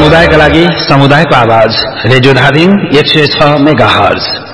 समुदायका लागि समुदायको आवाज रेडियो धादिङ 106 मेगाहर्ज।